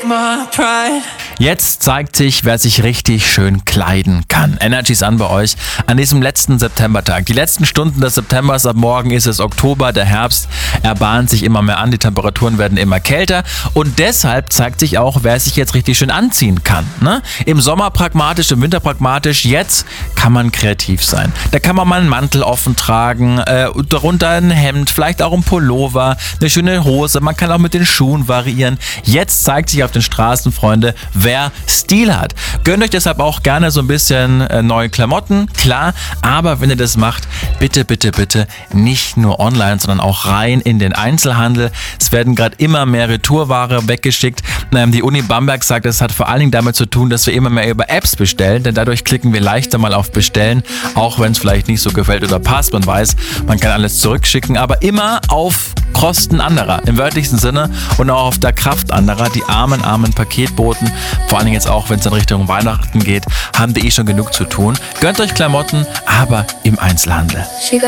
my pride. Jetzt zeigt sich, wer sich richtig schön kleiden kann. Energy ist an bei euch an diesem letzten Septembertag. Die letzten Stunden des Septembers, ab morgen ist es Oktober, der Herbst, er bahnt sich immer mehr an, die Temperaturen werden immer kälter und deshalb zeigt sich auch, wer sich jetzt richtig schön anziehen kann. Ne? Im Sommer pragmatisch, im Winter pragmatisch, jetzt kann man kreativ sein. Da kann man mal einen Mantel offen tragen, darunter ein Hemd, vielleicht auch ein Pullover, eine schöne Hose, man kann auch mit den Schuhen variieren. Jetzt zeigt sich auf den Straßen, Freunde, wer Stil hat. Gönnt euch deshalb auch gerne so ein bisschen neue Klamotten, klar, aber wenn ihr das macht, bitte, bitte, bitte nicht nur online, sondern auch rein in den Einzelhandel. Es werden gerade immer mehr Retourware weggeschickt. Die Uni Bamberg sagt, das hat vor allen Dingen damit zu tun, dass wir immer mehr über Apps bestellen, denn dadurch klicken wir leichter mal auf Bestellen, auch wenn es vielleicht nicht so gefällt oder passt. Man weiß, man kann alles zurückschicken, aber immer auf Kosten anderer, im wörtlichsten Sinne und auch auf der Kraft anderer. Die armen Paketboten, vor allen Dingen jetzt auch, wenn es in Richtung Weihnachten geht, haben die schon genug zu tun. Gönnt euch Klamotten, aber im Einzelhandel.